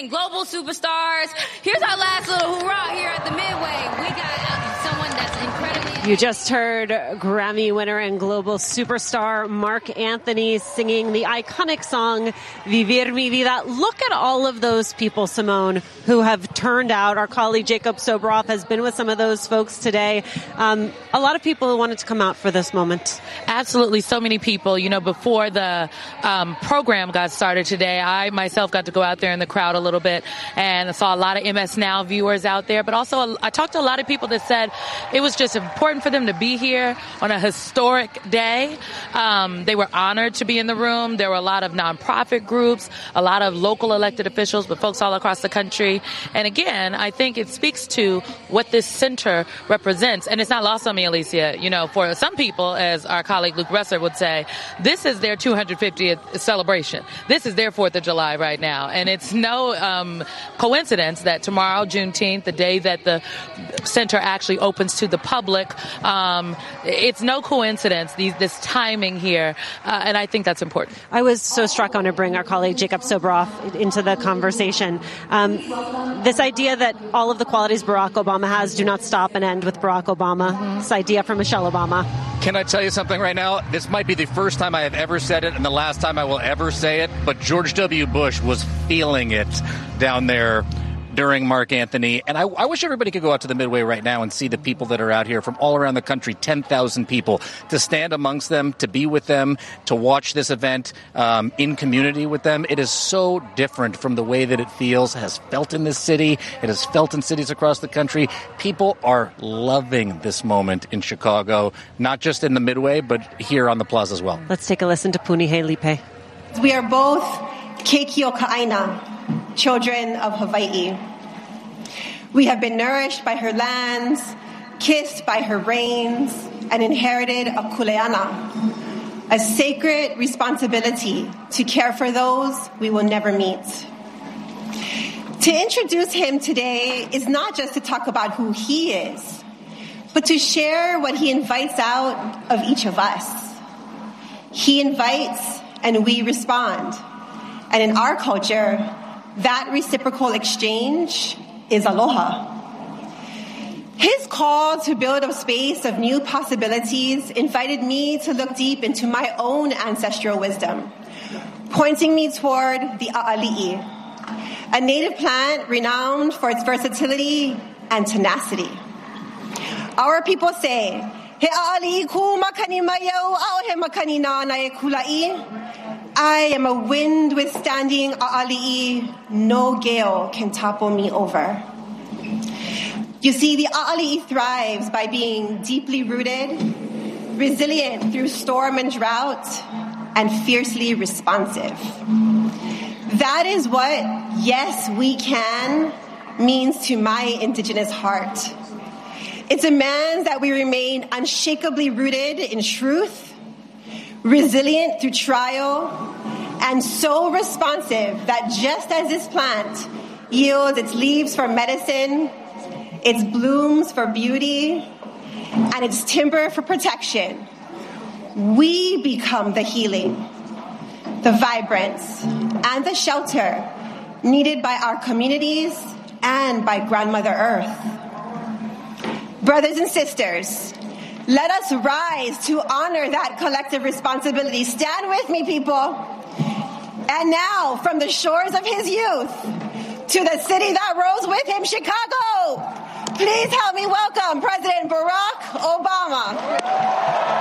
and global superstars. Here's our last little hoorah here at the Midway. We got someone that's incredibly... You just heard Grammy winner and global superstar Marc Anthony singing the iconic song Vivir Mi Vida. Look at all of those people, Simone, who have turned out. Our colleague Jacob Soboroff has been with some of those folks today. A lot of people who wanted to come out for this moment. Absolutely. So many people. You know, before the program got started today, I myself got to go out there in the crowd a little bit and I saw a lot of MS Now viewers out there. But also I talked to a lot of people that said it was just important for them to be here on a historic day. They were honored to be in the room. There were a lot of nonprofit groups, a lot of local elected officials, but folks all across the country. And again, I think it speaks to what this center represents. And it's not lost on me, Alicia. You know, for some people, as our colleague Luke Resser would say, this is their 250th celebration. This is their 4th of July right now. And it's no coincidence that tomorrow, Juneteenth, the day that the center actually opens to the public, it's no coincidence, this timing here. And I think that's important. I was so struck on to bring our colleague Jacob Soboroff into the conversation. This idea that all of the qualities Barack Obama has do not stop and end with Barack Obama. This idea from Michelle Obama. Can I tell you something right now? This might be the first time I have ever said it and the last time I will ever say it, but George W. Bush was feeling it down there during Marc Anthony. And I wish everybody could go out to the Midway right now and see the people that are out here from all around the country, 10,000 people, to stand amongst them, to be with them, to watch this event in community with them. It is so different from the way that it has felt in this city. It has felt in cities across the country. People are loving this moment in Chicago, not just in the Midway, but here on the plaza as well. Let's take a listen to Punihei Lipe. We are both Keikio Ka'aina, children of Hawaii. We have been nourished by her lands, kissed by her rains, and inherited a kuleana, a sacred responsibility to care for those we will never meet. To introduce him today is not just to talk about who he is, but to share what he invites out of each of us. He invites and we respond. And in our culture, that reciprocal exchange is aloha. His call to build a space of new possibilities invited me to look deep into my own ancestral wisdom, pointing me toward the a'ali'i, a native plant renowned for its versatility and tenacity. Our people say, he a'ali'i ku makani mayau au he makani na na e kula'i. I am a wind withstanding a'ali'i, no gale can topple me over. You see, the a'ali'i thrives by being deeply rooted, resilient through storm and drought, and fiercely responsive. That is what yes, we can means to my indigenous heart. It demands that we remain unshakably rooted in truth, resilient through trial, and so responsive that just as this plant yields its leaves for medicine, its blooms for beauty, and its timber for protection, we become the healing, the vibrance, and the shelter needed by our communities and by Grandmother Earth. Brothers and sisters, let us rise to honor that collective responsibility. Stand with me, people. And now, from the shores of his youth to the city that rose with him, Chicago, please help me welcome President Barack Obama.